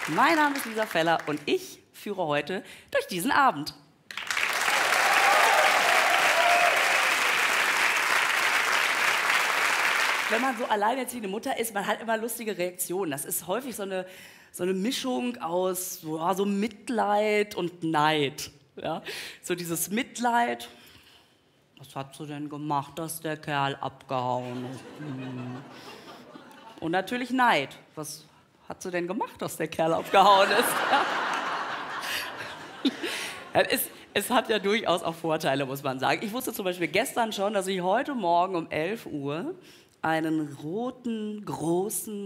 Mein Name ist Lisa Feller und ich führe heute durch diesen Abend. Wenn man so alleinerziehende Mutter ist, man hat immer lustige Reaktionen. Das ist häufig so eine Mischung aus so Mitleid und Neid. Ja? So dieses Mitleid, was hat sie denn gemacht, dass der Kerl abgehauen ist? Und natürlich Neid, was hat sie denn gemacht, dass der Kerl abgehauen ist? Ja? Es hat ja durchaus auch Vorteile, muss man sagen. Ich wusste zum Beispiel gestern schon, dass ich heute Morgen um 11 Uhr einen roten, großen